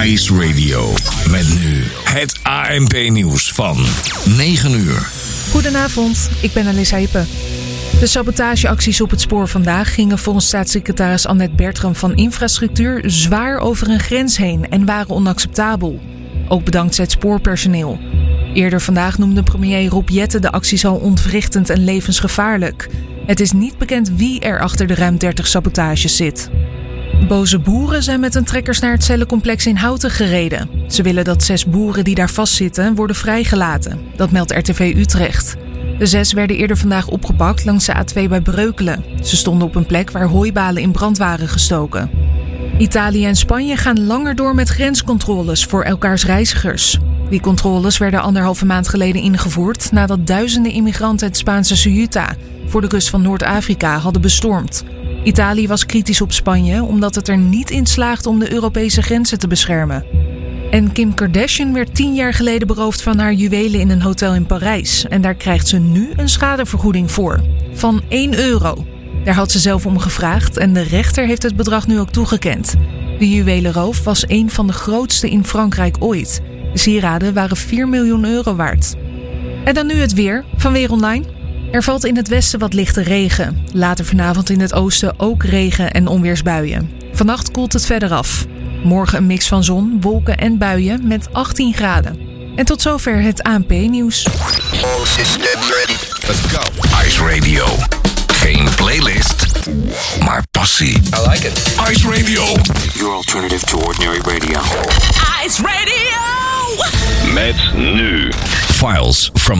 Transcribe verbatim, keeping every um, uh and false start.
Ice Radio. Met nu het A N P-nieuws van negen uur. Goedenavond, ik ben Alissa Hippe. De sabotageacties op het spoor vandaag gingen volgens staatssecretaris Annette Bertram van Infrastructuur zwaar over een grens heen en waren onacceptabel. Ook bedankt het spoorpersoneel. Eerder vandaag noemde premier Rob Jetten de acties al ontwrichtend en levensgevaarlijk. Het is niet bekend wie er achter de ruim dertig sabotages zit. Boze boeren zijn met een trekkers naar het cellencomplex in Houten gereden. Ze willen dat zes boeren die daar vastzitten worden vrijgelaten. Dat meldt R T V Utrecht. De zes werden eerder vandaag opgepakt langs de A twee bij Breukelen. Ze stonden op een plek waar hooibalen in brand waren gestoken. Italië en Spanje gaan langer door met grenscontroles voor elkaars reizigers. Die controles werden anderhalve maand geleden ingevoerd nadat duizenden immigranten het Spaanse Ceuta voor de kust van Noord-Afrika hadden bestormd. Italië was kritisch op Spanje omdat het er niet in slaagde om de Europese grenzen te beschermen. En Kim Kardashian werd tien jaar geleden beroofd van haar juwelen in een hotel in Parijs. En daar krijgt ze nu een schadevergoeding voor. Van één euro. Daar had ze zelf om gevraagd en de rechter heeft het bedrag nu ook toegekend. De juwelenroof was een van de grootste in Frankrijk ooit. De sieraden waren vier miljoen euro waard. En dan nu het weer van Weer Online. Er valt in het westen wat lichte regen. Later vanavond in het oosten ook regen en onweersbuien. Vannacht koelt het verder af. Morgen een mix van zon, wolken en buien met achttien graden. En tot zover het A N P-nieuws. All systems ready. Let's go. Ice Radio. Geen playlist, maar passie. I like it. Ice Radio. Your alternative to ordinary radio. Ice Radio! Met nu. Files from